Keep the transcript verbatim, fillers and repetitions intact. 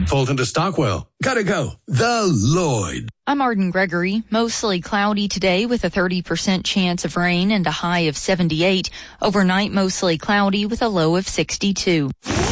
Fulton to Stockwell. Gotta go. The Lloyd. I'm Arden Gregory. Mostly cloudy today with a thirty percent chance of rain and a high of seventy-eight. Overnight, mostly cloudy with a low of sixty-two.